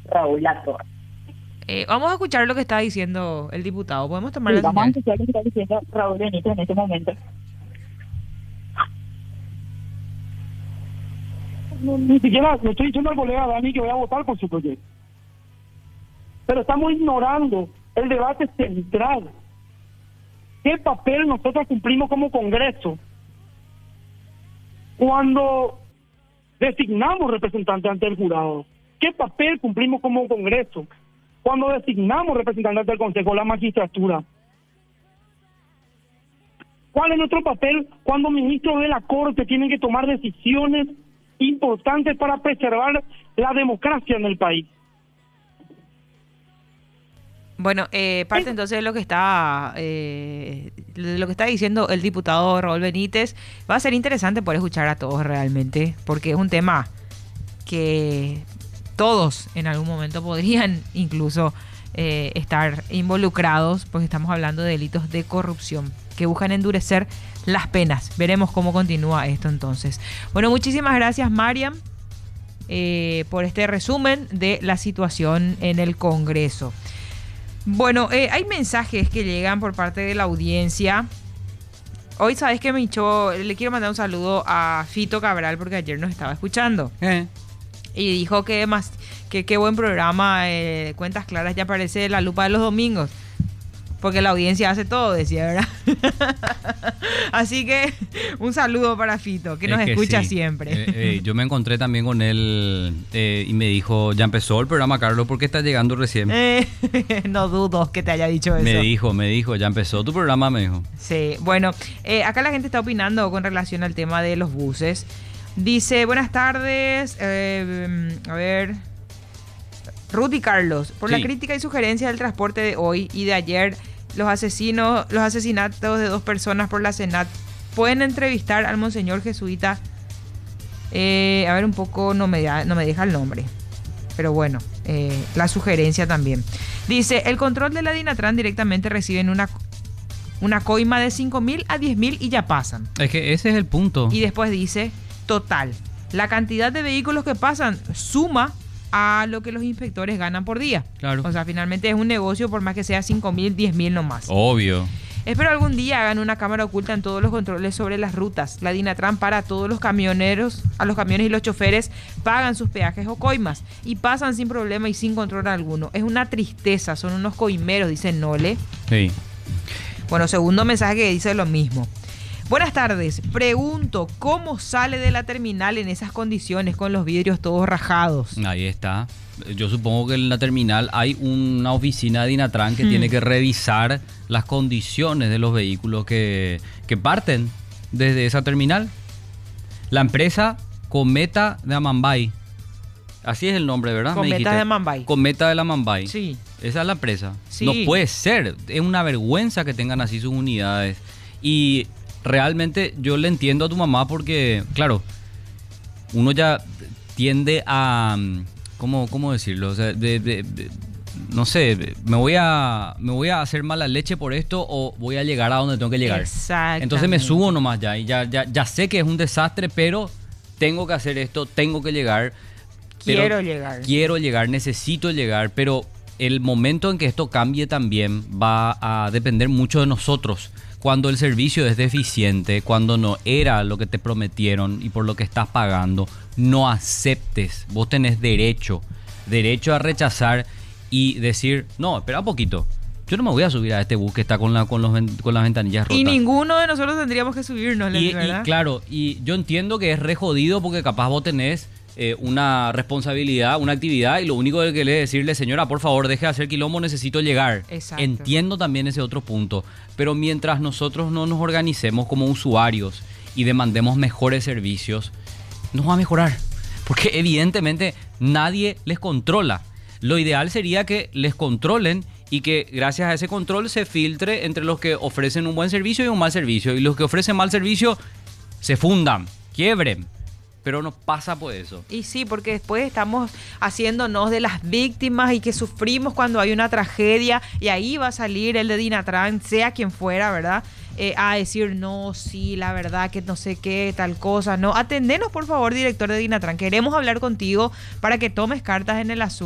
Raúl Latorre. Vamos a escuchar lo que está diciendo el diputado. ¿Podemos tomar Sí, la vamos a señal? escuchar lo que está diciendo Raúl Benítez en este momento. Ni siquiera le estoy diciendo al colega Dani que voy a votar por su proyecto. Pero estamos ignorando el debate central. ¿Qué papel nosotros cumplimos como Congreso cuando designamos representantes ante el jurado? ¿Qué papel cumplimos como Congreso cuando designamos representantes ante el Consejo de la Magistratura? ¿Cuál es nuestro papel cuando ministros de la Corte tienen que tomar decisiones importantes para preservar la democracia en el país? Bueno, parte entonces de lo que está diciendo el diputado Raúl Benítez. Va a ser interesante poder escuchar a todos realmente, porque es un tema que todos en algún momento podrían incluso estar involucrados, porque estamos hablando de delitos de corrupción que buscan endurecer las penas. Veremos cómo continúa esto entonces. Bueno, muchísimas gracias, Mariam, por este resumen de la situación en el Congreso. Bueno, hay mensajes que llegan por parte de la audiencia. Hoy, ¿sabes qué, Micho? Le quiero mandar un saludo a Fito Cabral porque ayer nos estaba escuchando. Y dijo que qué buen programa, Cuentas Claras, ya aparece la lupa de los domingos. Porque la audiencia hace todo, decía, ¿verdad? Así que un saludo para Fito, que nos escucha sí. siempre. Yo me encontré también con él y me dijo, ya empezó el programa, Carlos, ¿por qué está llegando recién? No dudo que te haya dicho eso. Me dijo, ya empezó tu programa, me dijo. Sí, bueno, acá la gente está opinando con relación al tema de los buses. Dice, buenas tardes, a ver... Ruth y Carlos, por la crítica y sugerencia del transporte de hoy y de ayer, los asesinatos de 2 personas por la Senat, ¿pueden entrevistar al monseñor jesuita? A ver, un poco, no me deja el nombre, pero bueno, la sugerencia también. Dice, el control de la Dinatran directamente reciben una coima de 5.000 a 10.000 y ya pasan. Es que ese es el punto. Y después dice, total, la cantidad de vehículos que pasan suma a lo que los inspectores ganan por día. Claro. O sea, finalmente es un negocio por más que sea 5.000, 10.000 nomás. Obvio. Espero algún día hagan una cámara oculta en todos los controles sobre las rutas. La Dinatran para a todos los camioneros, a los camiones y los choferes pagan sus peajes o coimas y pasan sin problema y sin control alguno. Es una tristeza, son unos coimeros, dice Nole. Sí. Bueno, segundo mensaje que dice lo mismo. Buenas tardes, pregunto, ¿cómo sale de la terminal en esas condiciones con los vidrios todos rajados? Ahí está. Yo supongo que en la terminal hay una oficina de Dinatran que tiene que revisar las condiciones de los vehículos que parten desde esa terminal. La empresa Cometa de Amambay. Así es el nombre, ¿verdad? Cometa de Amambay. Cometa de la Amambay. Sí. Esa es la empresa. Sí. No puede ser. Es una vergüenza que tengan así sus unidades. Y realmente yo le entiendo a tu mamá porque, claro, uno ya tiende a... ¿Cómo decirlo? O sea, no sé, me voy a hacer mala leche por esto o voy a llegar a donde tengo que llegar. Exactamente. Entonces me subo nomás ya y ya sé que es un desastre, pero tengo que hacer esto, tengo que llegar. Quiero llegar, necesito llegar, pero el momento en que esto cambie también va a depender mucho de nosotros. Cuando el servicio es deficiente, cuando no era lo que te prometieron y por lo que estás pagando, no aceptes. Vos tenés derecho a rechazar y decir, no, espera un poquito. Yo no me voy a subir a este bus que está con las ventanillas rotas. Y ninguno de nosotros tendríamos que subirnos, ¿verdad? Y claro, y yo entiendo que es re jodido porque capaz vos tenés una responsabilidad, una actividad y lo único que le es decirle, señora, por favor, deje de hacer quilombo, necesito llegar. Exacto. Entiendo también ese otro punto, pero mientras nosotros no nos organicemos como usuarios y demandemos mejores servicios, no va a mejorar, porque evidentemente nadie les controla. Lo ideal sería que les controlen y que gracias a ese control se filtre entre los que ofrecen un buen servicio y un mal servicio, y los que ofrecen mal servicio se fundan, quiebren. Pero no pasa por eso. Y sí, porque después estamos haciéndonos de las víctimas y que sufrimos cuando hay una tragedia y ahí va a salir el de Dinatran, sea quien fuera, ¿verdad? A decir, no, sí, la verdad que no sé qué, tal cosa. No, atendenos por favor, director de Dinatran. Queremos hablar contigo para que tomes cartas en el asunto.